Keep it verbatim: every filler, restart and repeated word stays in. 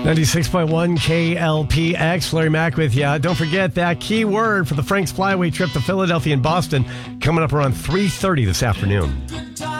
ninety-six point one K L P X. Larry Mack with you. Don't forget that key word for the Frank's Flyway trip to Philadelphia and Boston coming up around three thirty this afternoon.